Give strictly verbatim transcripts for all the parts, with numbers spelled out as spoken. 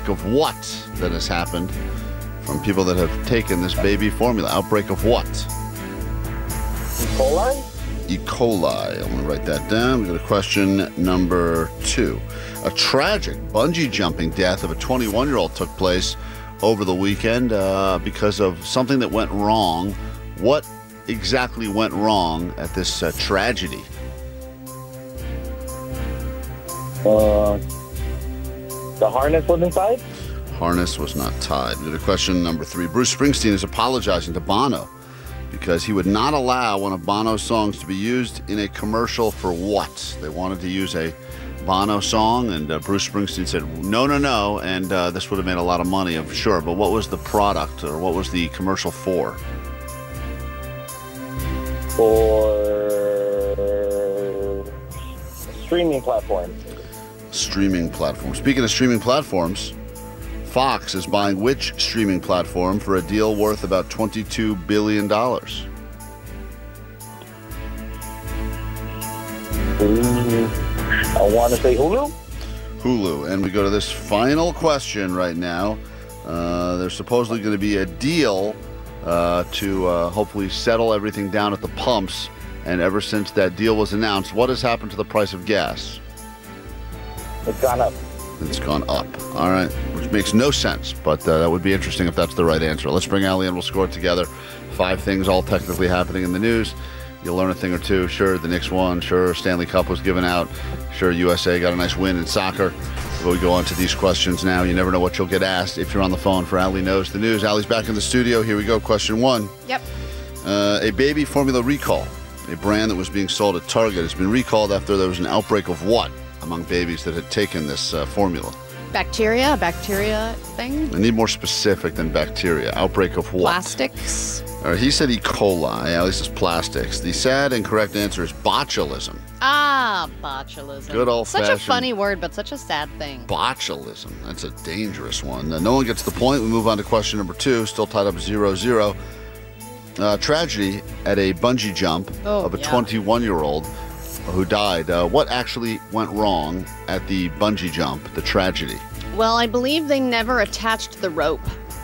outbreak of what that has happened from people that have taken this baby formula. Outbreak of what? E. coli? E. coli. I'm going to write that down. We got a question number two. A tragic bungee jumping death of a twenty-one-year-old took place over the weekend uh, because of something that went wrong. What exactly went wrong at this uh, tragedy? Uh, the harness was inside? Harness was not tied. We got a question number three. Bruce Springsteen is apologizing to Bono because he would not allow one of Bono's songs to be used in a commercial for what? They wanted to use a Bono song, and uh, Bruce Springsteen said, no, no, no, and uh, this would have made a lot of money, I'm sure, but what was the product, or what was the commercial for? For streaming platform. Streaming platform. Speaking of streaming platforms, Fox is buying which streaming platform for a deal worth about twenty-two billion dollars? I want to say Hulu? Hulu. And we go to this final question right now. Uh, there's supposedly going to be a deal uh, to uh, hopefully settle everything down at the pumps. And ever since that deal was announced, what has happened to the price of gas? It's gone up. It's gone up. All right. Which makes no sense, but uh, that would be interesting if that's the right answer. Let's bring Ali in. We'll score it together. Five things all technically happening in the news. You'll learn a thing or two. Sure, the Knicks won. Sure, Stanley Cup was given out. Sure, U S A got a nice win in soccer. We'll go on to these questions now. You never know what you'll get asked if you're on the phone for Ali Knows the News. Ali's back in the studio. Here we go. Question one. Yep. Uh, a baby formula recall. A brand that was being sold at Target has been recalled after there was an outbreak of what among babies that had taken this uh, formula? Bacteria, bacteria thing. I need more specific than bacteria. Outbreak of what? Plastics. All right, he said E. coli. At least it's plastics. The sad and correct answer is botulism. Ah, botulism. Good old-fashioned- Such a funny word, but such a sad thing. Botulism. That's a dangerous one. Uh, no one gets the point. We move on to question number two. Still tied up zero zero. Uh, tragedy at a bungee jump Oh, of a yeah. twenty-one-year-old who died. Uh, what actually went wrong at the bungee jump, the tragedy? Well, I believe they never attached the rope.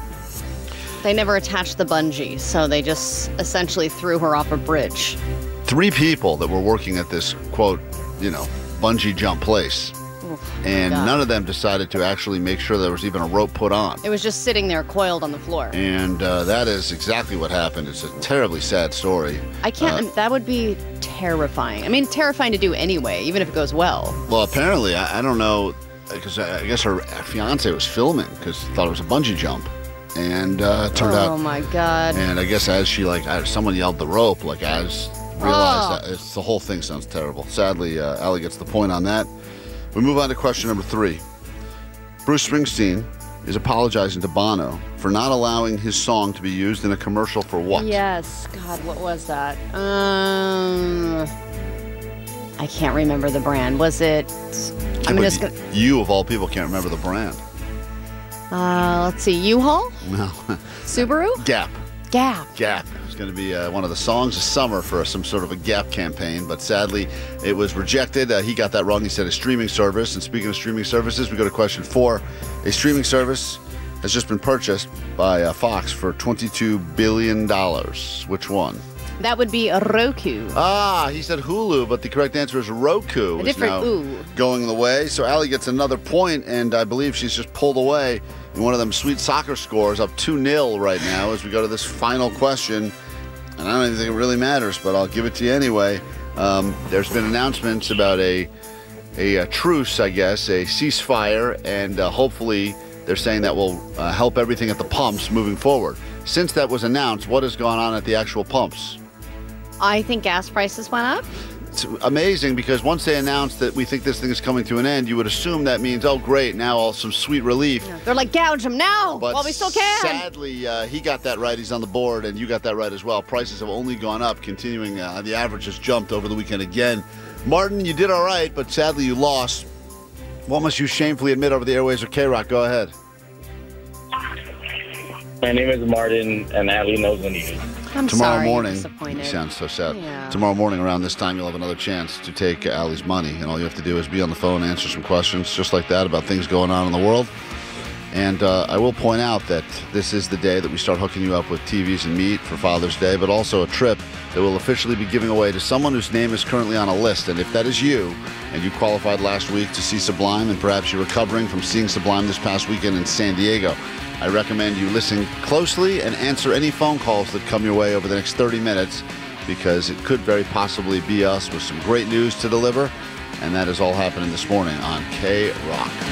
They never attached the bungee, so they just essentially threw her off a bridge. Three people that were working at this, quote, you know, bungee jump place. Oof, And God. none of them decided to actually make sure there was even a rope put on. It was just sitting there coiled on the floor. And uh, that is exactly what happened. It's a terribly sad story. I can't, Uh, that would be terrifying. I mean, terrifying to do anyway, even if it goes well. Well, apparently, I, I don't know, because I, I guess her fiance was filming because thought it was a bungee jump. And uh, it turned Oh out, my God. and I guess as she, like, as someone yelled the rope, like, as realized Oh. that it's, the whole thing sounds terrible. Sadly, uh, Ali gets the point on that. We move on to question number three. Bruce Springsteen is apologizing to Bono for not allowing his song to be used in a commercial for what? Yes. God, what was that? Um, I can't remember the brand. Was it? Yeah, I'm but just y- gonna. You, of all people, can't remember the brand. Uh, let's see. U-Haul, No. Subaru, Gap. Gap. Gap. It's going to be uh, one of the songs of summer for some sort of a Gap campaign, but sadly it was rejected. Uh, he got that wrong. He said a streaming service. And speaking of streaming services, we go to question four. A streaming service has just been purchased by uh, Fox for twenty-two billion dollars. Which one? That would be a Roku. Ah, he said Hulu, but the correct answer is Roku. A is different now ooh. going the way. So Allie gets another point, and I believe she's just pulled away in one of them sweet soccer scores, up two nil right now as we go to this final question. And I don't even think it really matters, but I'll give it to you anyway. Um, there's been announcements about a, a, a truce, I guess, a ceasefire, and uh, hopefully they're saying that will uh, help everything at the pumps moving forward. Since that was announced, what has gone on at the actual pumps? I think gas prices went up. It's amazing because once they announced that we think this thing is coming to an end, you would assume that means, oh, great, now all some sweet relief. They're like, gouge them now But while we still can. sadly, uh, he got that right. He's on the board, and you got that right as well. Prices have only gone up, continuing. Uh, the average has jumped over the weekend again. Martin, you did all right, but sadly you lost. What must you shamefully admit over the airways of K-Rock? Go ahead. My name is Martin, and Allie knows the news. I'm Tomorrow sorry, morning, disappointed. you sound so sad. Yeah. Tomorrow morning around this time, you'll have another chance to take Allie's money, and all you have to do is be on the phone, answer some questions just like that about things going on in the world. And uh, I will point out that this is the day that we start hooking you up with T Vs and meat for Father's Day, but also a trip that we'll officially be giving away to someone whose name is currently on a list. And if that is you, and you qualified last week to see Sublime, and perhaps you're recovering from seeing Sublime this past weekend in San Diego, I recommend you listen closely and answer any phone calls that come your way over the next thirty minutes, because it could very possibly be us with some great news to deliver. And that is all happening this morning on K-Rock.